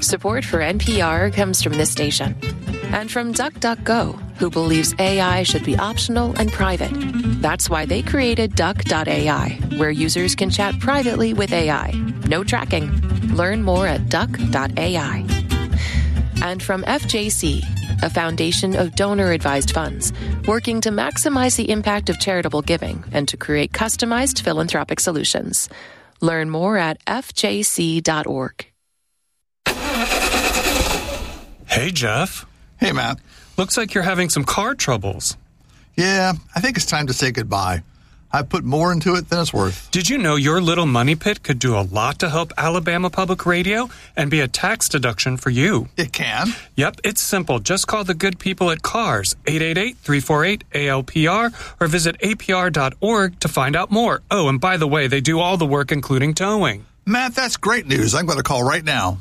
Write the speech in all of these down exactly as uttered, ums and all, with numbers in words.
Support for N P R comes from this station and from DuckDuckGo, who believes A I should be optional and private. That's why they created Duck dot A I, where users can chat privately with A I. No tracking. Learn more at Duck dot A I. And from F J C, a foundation of donor-advised funds, working to maximize the impact of charitable giving and to create customized philanthropic solutions. Learn more at F J C dot org. Hey, Jeff. Hey, Matt. Looks like you're having some car troubles. Yeah, I think it's time to say goodbye. I've put more into it than it's worth. Did you know your little money pit could do a lot to help Alabama Public Radio and be a tax deduction for you? It can? Yep, it's simple. Just call the good people at CARS, eight eight eight, three four eight, A L P R, or visit A P R dot org to find out more. Oh, and by the way, they do all the work, including towing. Matt, that's great news. I'm going to call right now.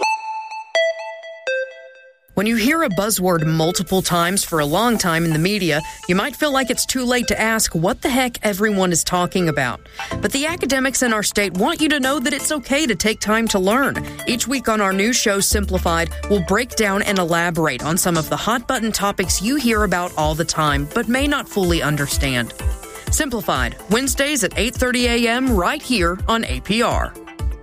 When you hear a buzzword multiple times for a long time in the media, you might feel like it's too late to ask what the heck everyone is talking about. But the academics in our state want you to know that it's okay to take time to learn. Each week on our new show, Simplified, we'll break down and elaborate on some of the hot-button topics you hear about all the time, but may not fully understand. Simplified, Wednesdays at eight thirty a.m. right here on A P R.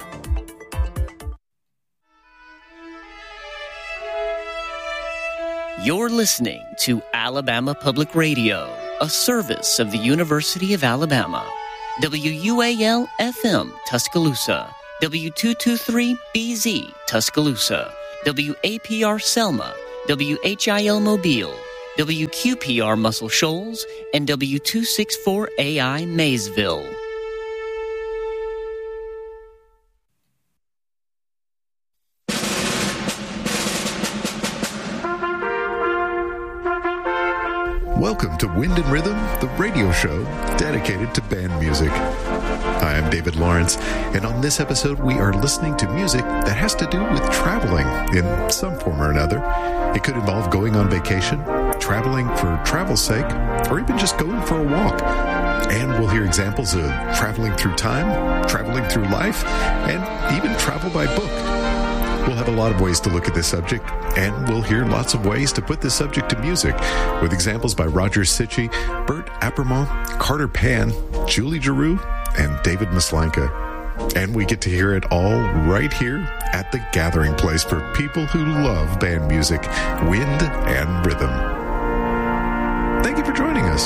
You're listening to Alabama Public Radio, a service of the University of Alabama. W U A L F M, Tuscaloosa. W two twenty-three B Z, Tuscaloosa. W A P R, Selma. W H I L, Mobile. W Q P R, Muscle Shoals. And W two sixty-four A I, Maysville. Welcome to Wind and Rhythm, the radio show dedicated to band music. I am David Lawrence, and on this episode we are listening to music that has to do with traveling in some form or another. It could involve going on vacation, traveling for travel's sake, or even just going for a walk. And we'll hear examples of traveling through time, traveling through life, and even travel by book. We'll have a lot of ways to look at this subject, and we'll hear lots of ways to put this subject to music, with examples by Roger Sitchy, Bert Appermont, Carter Pan, Julie Giroux, and David Maslanka. And we get to hear it all right here at the gathering place for people who love band music, wind and rhythm. Thank you for joining us.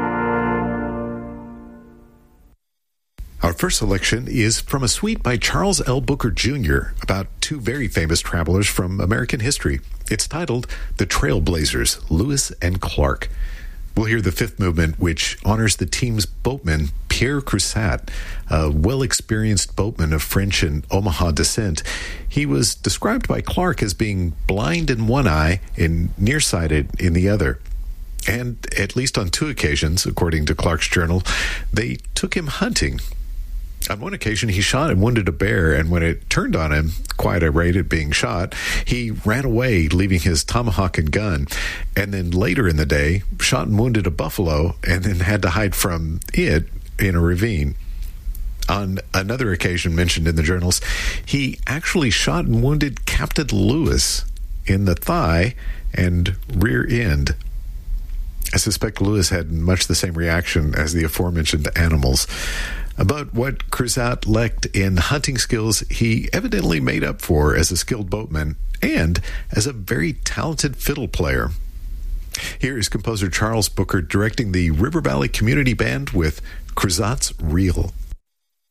Our first selection is from a suite by Charles L. Booker Junior about two very famous travelers from American history. It's titled The Trailblazers, Lewis and Clark. We'll hear the fifth movement, which honors the team's boatman, Pierre Crusat, a well-experienced boatman of French and Omaha descent. He was described by Clark as being blind in one eye and nearsighted in the other. And at least on two occasions, according to Clark's journal, they took him hunting. On one occasion, he shot and wounded a bear, and when it turned on him, quite irate at being shot, he ran away, leaving his tomahawk and gun. And then later in the day, shot and wounded a buffalo, and then had to hide from it in a ravine. On another occasion mentioned in the journals, he actually shot and wounded Captain Lewis in the thigh and rear end. I suspect Lewis had much the same reaction as the aforementioned animals. But what Crusat lacked in hunting skills, he evidently made up for as a skilled boatman and as a very talented fiddle player. Here is composer Charles Booker directing the River Valley Community Band with Crusat's Reel.